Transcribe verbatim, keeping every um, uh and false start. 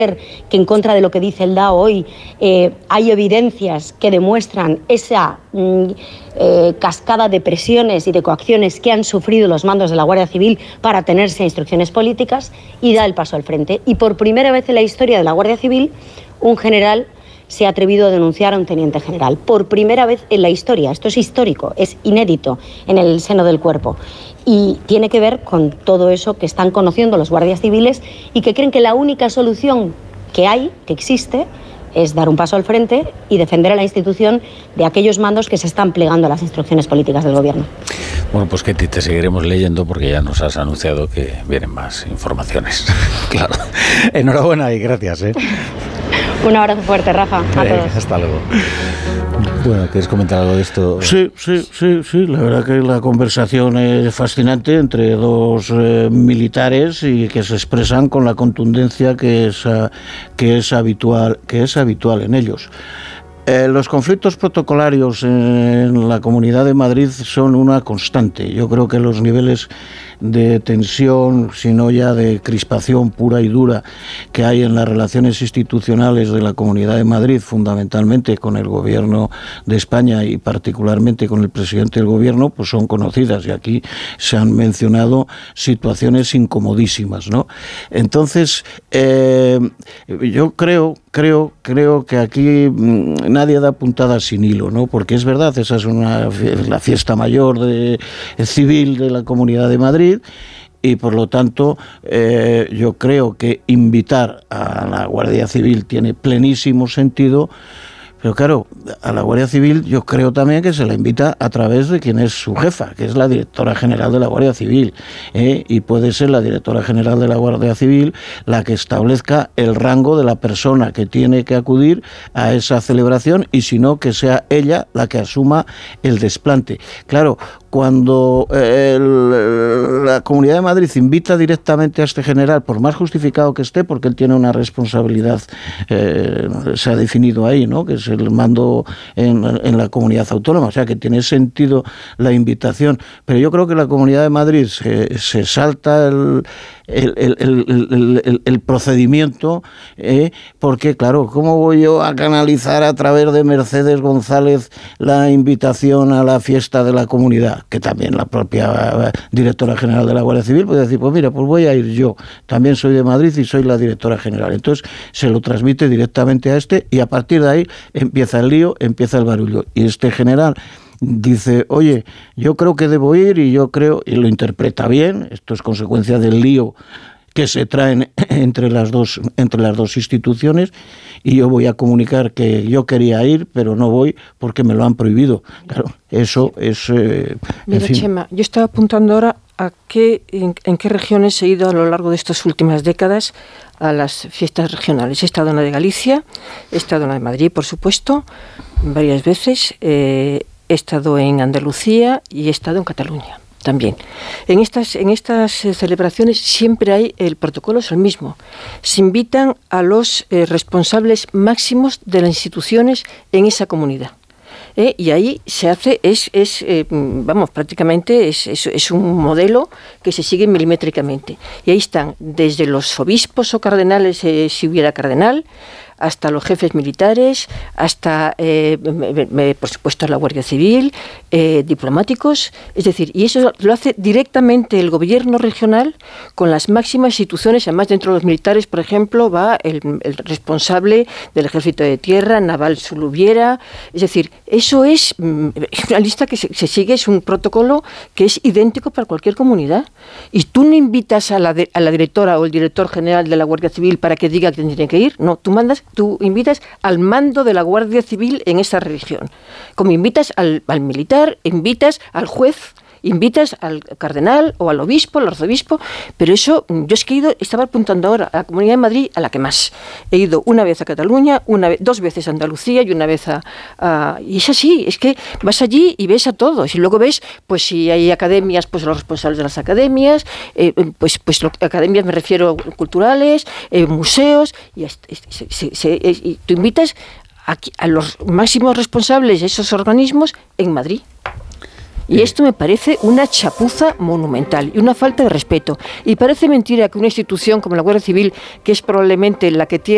que en contra de lo que dice el D A O hoy eh, hay evidencias que demuestran esa mm, eh, cascada de presiones y de coacciones que han sufrido los mandos de la Guardia Civil para atenerse a instrucciones políticas, y da el paso al frente. Y por primera vez en la historia de la Guardia Civil, un general se ha atrevido a denunciar a un teniente general. Por primera vez en la historia. Esto es histórico, es inédito en el seno del cuerpo. Y tiene que ver con todo eso que están conociendo los guardias civiles y que creen que la única solución que hay, que existe, es dar un paso al frente y defender a la institución de aquellos mandos que se están plegando a las instrucciones políticas del gobierno. Bueno, pues Ketty, te seguiremos leyendo porque ya nos has anunciado que vienen más informaciones. Claro. Enhorabuena y gracias, ¿eh? Un abrazo fuerte, Rafa. A eh, todos. Hasta luego. Bueno, ¿quieres comentar algo de esto? Sí, sí, sí, sí. La verdad que la conversación es fascinante entre dos eh, militares y que se expresan con la contundencia que es, uh, que es habitual, que es habitual en ellos. Eh, los conflictos protocolarios en la Comunidad de Madrid son una constante. Yo creo que los niveles de tensión, sino ya de crispación pura y dura que hay en las relaciones institucionales de la Comunidad de Madrid, fundamentalmente con el Gobierno de España y particularmente con el presidente del Gobierno, pues son conocidas, y aquí se han mencionado situaciones incomodísimas, ¿no? Entonces, eh, yo creo, creo, creo que aquí nadie da puntadas sin hilo, ¿no? Porque es verdad, esa es una la fiesta mayor de, civil de la Comunidad de Madrid, y por lo tanto eh, yo creo que invitar a la Guardia Civil tiene plenísimo sentido. Pero claro, a la Guardia Civil yo creo también que se la invita a través de quien es su jefa, que es la directora general de la Guardia Civil, ¿eh? Y puede ser la directora general de la Guardia Civil la que establezca el rango de la persona que tiene que acudir a esa celebración, y si no, que sea ella la que asuma el desplante. Claro, cuando eh, el, la Comunidad de Madrid invita directamente a este general, por más justificado que esté, porque él tiene una responsabilidad, eh, se ha definido ahí, ¿no?, que es el mando en, en la comunidad autónoma, o sea que tiene sentido la invitación, pero yo creo que la Comunidad de Madrid se, se salta el, el, el, el, el, el procedimiento, eh, porque claro, ¿cómo voy yo a canalizar a través de Mercedes González la invitación a la fiesta de la comunidad? Que también la propia directora general de la Guardia Civil puede decir, pues mira, pues voy a ir yo, también soy de Madrid y soy la directora general. Entonces se lo transmite directamente a este, y a partir de ahí empieza el lío, empieza el barullo, y este general dice, oye, yo creo que debo ir, y yo creo, y lo interpreta bien, esto es consecuencia del lío que se traen entre las dos entre las dos instituciones, y yo voy a comunicar que yo quería ir, pero no voy porque me lo han prohibido. Claro, eso es... Eh, Mira, fin. Chema, yo estaba apuntando ahora a qué, en, en qué regiones he ido a lo largo de estas últimas décadas a las fiestas regionales. He estado en la de Galicia, he estado en la de Madrid, por supuesto, varias veces, eh, he estado en Andalucía y he estado en Cataluña también. En estas, en estas eh, celebraciones siempre hay, el protocolo es el mismo. Se invitan a los eh, responsables máximos de las instituciones en esa comunidad. ¿Eh? Y ahí se hace, es, es eh, vamos, prácticamente es, es, es un modelo que se sigue milimétricamente. Y ahí están desde los obispos o cardenales, eh, si hubiera cardenal, hasta los jefes militares, hasta, eh, me, me, por supuesto, la Guardia Civil, eh, diplomáticos, es decir, y eso lo hace directamente el gobierno regional con las máximas instituciones. Además, dentro de los militares, por ejemplo, va el, el responsable del Ejército de Tierra, naval si lo hubiera, es decir, eso es una lista que se, se sigue, es un protocolo que es idéntico para cualquier comunidad. Y tú no invitas a la, de, a la directora o el director general de la Guardia Civil para que diga que tiene que ir, no, tú mandas tú invitas al mando de la Guardia Civil en esa región. Como invitas al, al militar, invitas al juez, invitas al cardenal o al obispo, al arzobispo, pero eso, yo es que he ido, estaba apuntando ahora a la Comunidad de Madrid, a la que más. He ido una vez a Cataluña, una vez, dos veces a Andalucía y una vez a, a... Y es así, es que vas allí y ves a todos, y luego ves, pues si hay academias, pues los responsables de las academias, eh, pues, pues lo, academias me refiero culturales, eh, museos, y, se, se, se, y tú invitas a, a los máximos responsables de esos organismos en Madrid. Y esto me parece una chapuza monumental y una falta de respeto. Y parece mentira que una institución como la Guardia Civil, que es probablemente la que tiene